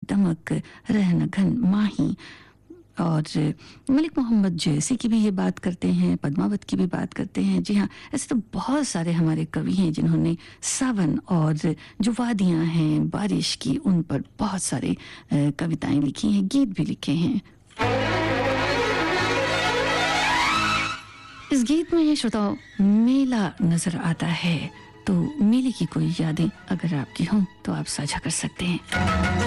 दमक, रहन घन माही, और मलिक मोहम्मद जैसी की भी ये बात करते हैं, पद्मावत की भी बात करते हैं। जी हाँ, ऐसे तो बहुत सारे हमारे कवि हैं जिन्होंने सावन और जो वादियाँ हैं बारिश की, उन पर बहुत सारे कविताएं लिखी हैं, गीत भी लिखे हैं। इस गीत में श्रोताओ मेला नजर आता है, तो मेले की कोई यादें अगर आपकी हों तो आप साझा कर सकते हैं।